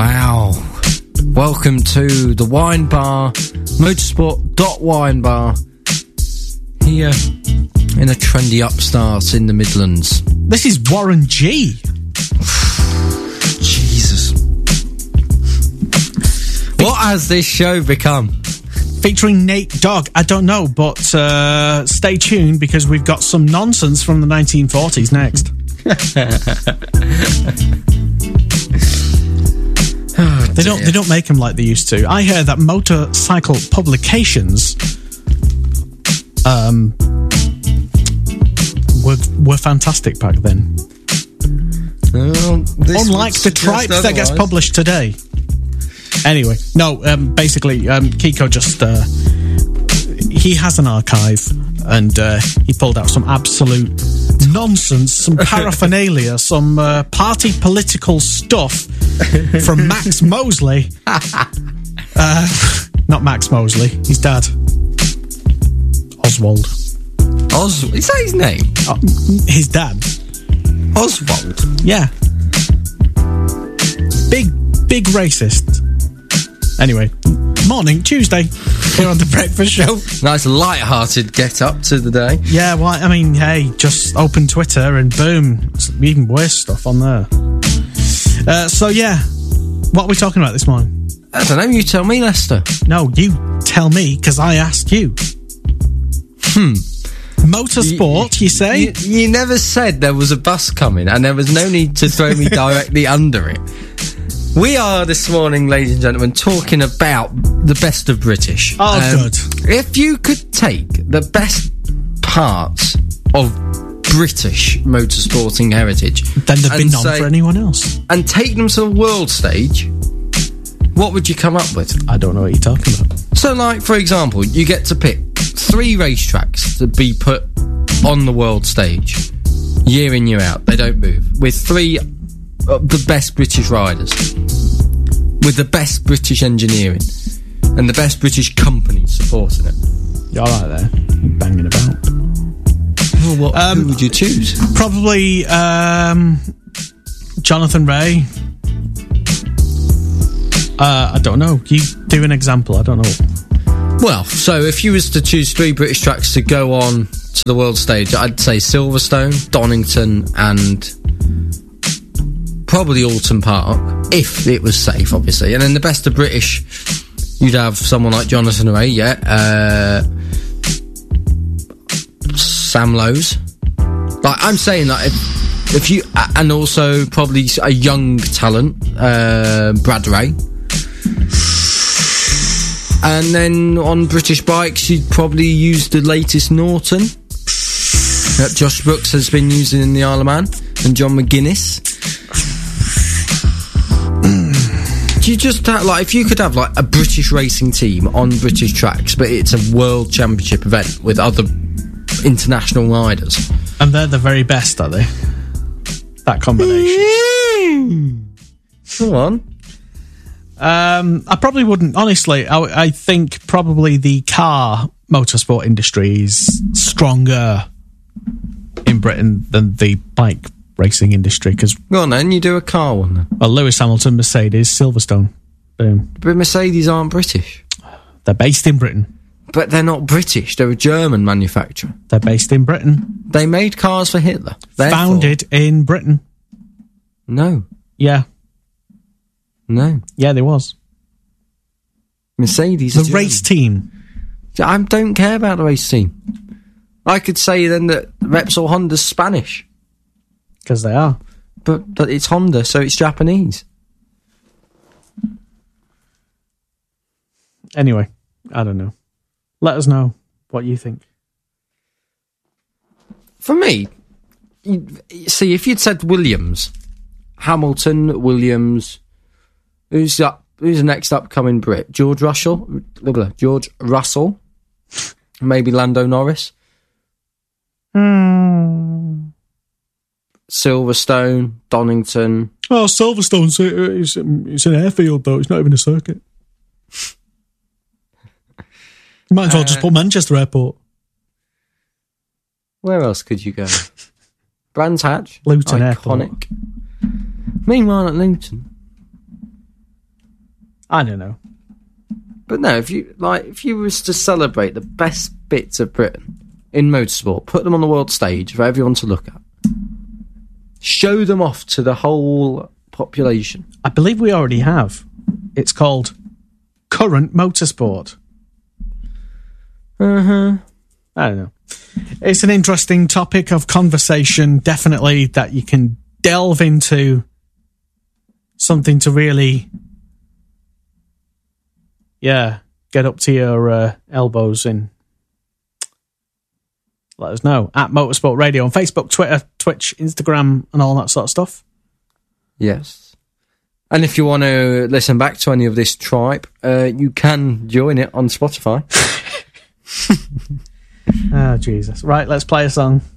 Wow. Welcome to the Wine Bar, Motorsport.Wine Bar, here in a trendy upstart in the Midlands. This is Warren G. Jesus. What has this show become? Featuring Nate Dogg. I don't know, but stay tuned because we've got some nonsense from the 1940s next. Oh, they don't make them like they used to. I heard that motorcycle publications were fantastic back then. Unlike the tripe that gets published today. Anyway, no, basically, Kiko just he has an archive, and he pulled out some absolute nonsense, some paraphernalia, some party political stuff from Max Mosley. Not Max Mosley, his dad, Oswald. Oswald? Is that his name? His dad. Oswald? Yeah. Big racist. Anyway, morning, Tuesday, here on The Breakfast Show. Nice light-hearted get-up to the day. Yeah, well, I mean, hey, just open Twitter and boom, it's even worse stuff on there. So, yeah, what are we talking about this morning? I don't know, you tell me, Lester. No, you tell me, because I asked you. Motorsport, you say? You never said there was a bus coming, and there was no need to throw me directly under it. We are this morning, ladies and gentlemen, talking about the best of British. Oh, good. If you could take the best parts of British motorsporting heritage, then there'd be none for anyone else, and take them to the world stage, what would you come up with? I don't know what you're talking about. So, like, for example, you get to pick 3 racetracks to be put on the world stage, year in, year out. They don't move. With 3 the best British riders, with the best British engineering and the best British company supporting it. You're all right there, banging about. Well, who would you choose? Probably Jonathan Rea. I don't know. You do an example. I don't know. Well, so if you was to choose 3 British tracks to go on to the world stage, I'd say Silverstone, Donington, and probably Alton Park, if it was safe, obviously. And then the best of British, you'd have someone like Jonathan Rea, Sam Lowes. Like, I'm saying that if you, and also probably a young talent, Brad Ray. And then on British bikes, you'd probably use the latest Norton that Josh Brooks has been using in the Isle of Man, and John McGuinness. Do you just have, like, if you could have, like, a British racing team on British tracks, but it's a world championship event with other international riders. And they're the very best, are they? That combination. Come on. I probably wouldn't, honestly. I think probably the car motorsport industry is stronger in Britain than the bike racing industry. Cause, go on then, you do a car one then. Well, Lewis Hamilton, Mercedes, Silverstone. Boom. But Mercedes aren't British. They're based in Britain. But they're not British, they're a German manufacturer. They're based in Britain. They made cars for Hitler. Therefore, founded in Britain. No. Yeah. No. Yeah, there was. Mercedes. The race team. I don't care about the race team. I could say then that Repsol Honda's Spanish. Because they are. But it's Honda, so it's Japanese. Anyway, I don't know. Let us know what you think. For me, see, if you'd said Williams, Hamilton, Williams, who's the next upcoming Brit? George Russell? Maybe Lando Norris? Silverstone, Donington. Oh, Silverstone's it's an airfield, though. It's not even a circuit. You might as well just put Manchester Airport. Where else could you go? Brands Hatch. Luton iconic. Airport. Meanwhile, at Luton, I don't know. But no, if you was to celebrate the best bits of Britain in motorsport, put them on the world stage for everyone to look at, show them off to the whole population. I believe we already have. It's called Current Motorsport. I don't know. It's an interesting topic of conversation, definitely, that you can delve into something to really, get up to your elbows in. Let us know at Motorsport Radio on Facebook, Twitter, Twitch, Instagram, and all that sort of stuff. Yes. And if you want to listen back to any of this tripe, you can join it on Spotify. Oh, Jesus. Right, let's play a song.